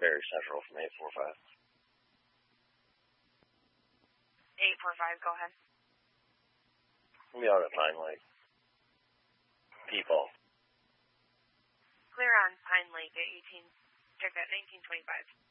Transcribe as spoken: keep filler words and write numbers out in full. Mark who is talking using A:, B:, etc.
A: very central from eight four five.
B: eight four five, go ahead.
A: We out at Pine Lake. People.
B: Clear on Pine Lake at eighteen, check that nineteen twenty-five.